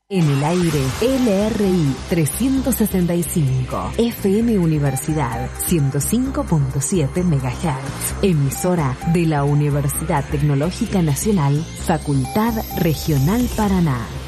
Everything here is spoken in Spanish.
En el aire, LRI 365, FM Universidad 105.7 MHz, emisora de la Universidad Tecnológica Nacional, Facultad Regional Paraná.